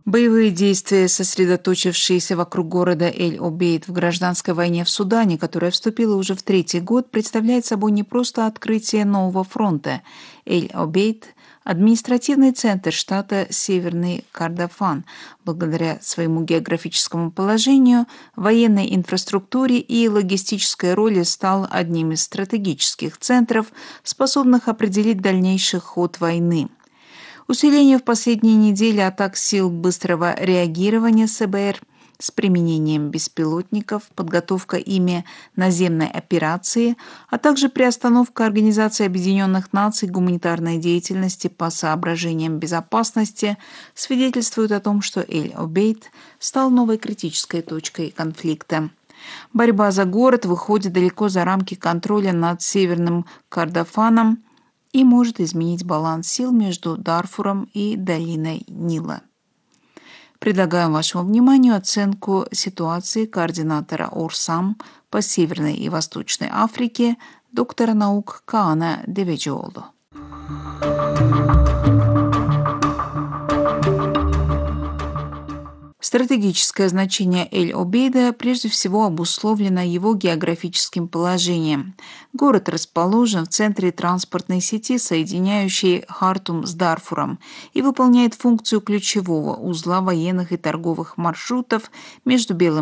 Боевые действия, сосредоточившиеся вокруг города Эль-Обейд в гражданской войне в Судане, которая вступила уже в третий год, представляет собой не просто открытие нового фронта. Эль-Обейд – административный центр штата Северный Кордофан, благодаря своему географическому положению, военной инфраструктуре и логистической роли стал одним из стратегических центров, способных определить дальнейший ход войны. Усиление в последние недели атак сил быстрого реагирования СБР с применением беспилотников, подготовка ими наземной операции, а также приостановка Организации Объединенных Наций гуманитарной деятельности по соображениям безопасности свидетельствуют о том, что Эль-Обейд стал новой критической точкой конфликта. Борьба за город выходит далеко за рамки контроля над Северным Кордофаном и может изменить баланс сил между Дарфуром и долиной Нила. Предлагаем вашему вниманию оценку ситуации координатора Орсам по Северной и Восточной Африке, доктора наук Каана Деведжиолу. Стратегическое значение Эль-Обейда прежде всего обусловлено его географическим положением. Город расположен в центре транспортной сети, соединяющей Хартум с Дарфуром, и выполняет функцию ключевого узла военных и торговых маршрутов между Белым